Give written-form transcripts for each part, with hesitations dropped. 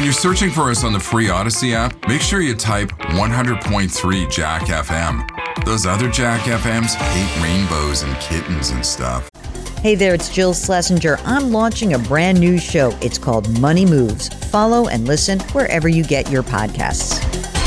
you're searching for us on the free Odyssey app, make sure you type 100.3 Jack FM. Those other Jack FMs hate rainbows and kittens and stuff. Hey there, it's Jill Schlesinger. I'm launching a brand new show. It's called Money Moves. Follow and listen wherever you get your podcasts.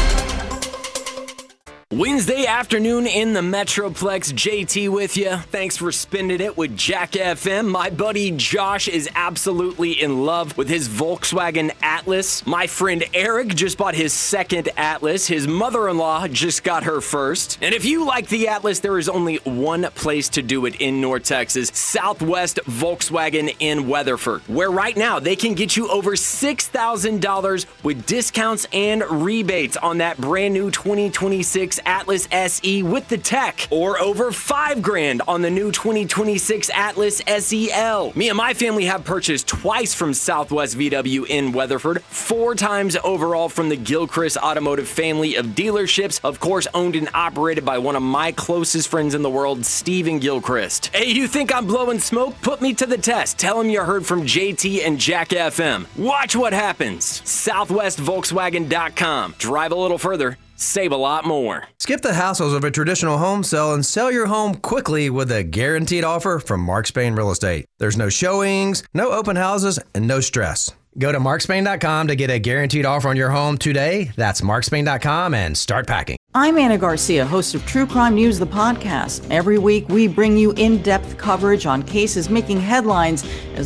Wednesday afternoon in the Metroplex, JT with you. Thanks for spending it with Jack FM. My buddy Josh is absolutely in love with his Volkswagen Atlas. My friend Eric just bought his second Atlas. His mother-in-law just got her first. And if you like the Atlas, there is only one place to do it in North Texas, Southwest Volkswagen in Weatherford, where right now they can get you over $6,000 with discounts and rebates on that brand new 2026 Atlas SE with the tech, or over $5,000 on the new 2026 Atlas SEL. Me and my family have purchased twice from Southwest VW in Weatherford, 4 times overall from the Gilchrist Automotive family of dealerships, of course owned and operated by one of my closest friends in the world, Steven Gilchrist. Hey, you think I'm blowing smoke? Put me to the test. Tell him you heard from JT and Jack FM. Watch what happens. SouthwestVolkswagen.com. Drive a little further. Save a lot more. Skip the hassles of a traditional home sale and sell your home quickly with a guaranteed offer from Mark Spain Real Estate. There's no showings, no open houses, and no stress. Go to markspain.com to get a guaranteed offer on your home today. That's markspain.com and start packing. I'm Anna Garcia, host of True Crime News, the podcast. Every week, we bring you in-depth coverage on cases making headlines, as